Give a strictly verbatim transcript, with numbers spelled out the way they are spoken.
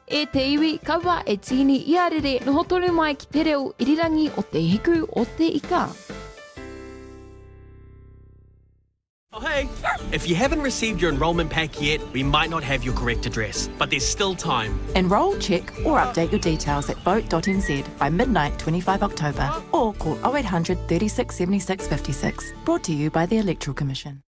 E te iwi, kaua e tini i arere noho tonu mai ki te reo irirangi o te hiku o te ika. Oh, hey! If you haven't received your enrolment pack yet, we might not have your correct address, but there's still time. Enrol, check or update your details at vote dot n z by midnight twenty-fifth October or call oh eight hundred, thirty-six, seventy-six, fifty-six. Brought to you by the Electoral Commission.